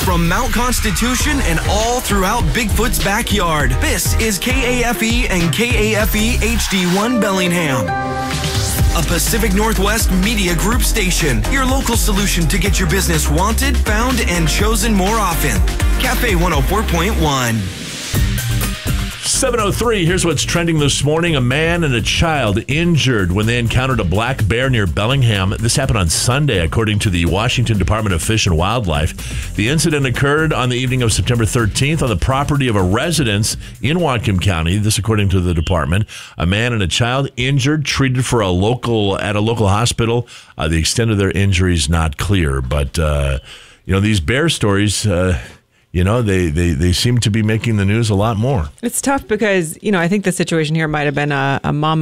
from Mount Constitution and all throughout Bigfoot's backyard. This is KAFE and KAFE HD1 Bellingham, a Pacific Northwest Media Group station. Your local solution to get your business wanted, found, and chosen more often. Cafe 104.1. 7:03, here's what's trending this morning. A man and a child injured when they encountered a black bear near Bellingham. This happened on Sunday, according to the Washington Department of Fish and Wildlife. The incident occurred on the evening of September 13th on the property of a residence in Whatcom County. This according to the department. A man and a child injured, treated at a local hospital. The extent of their injury is not clear. But, these bear stories... they seem to be making the news a lot more. It's tough because, I think the situation here might have been a mama